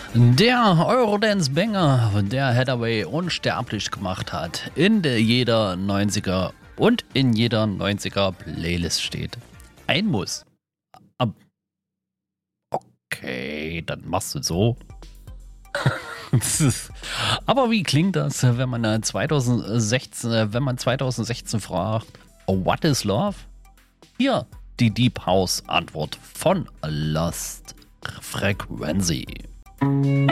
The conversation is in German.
Der Eurodance-Banger, der Hathaway unsterblich gemacht hat, in jeder 90er und in jeder 90er Playlist steht. Ein Muss. Okay, dann machst du so. Aber wie klingt das, wenn man 2016 fragt, what is love? Hier die Deep House Antwort von Lost Frequency.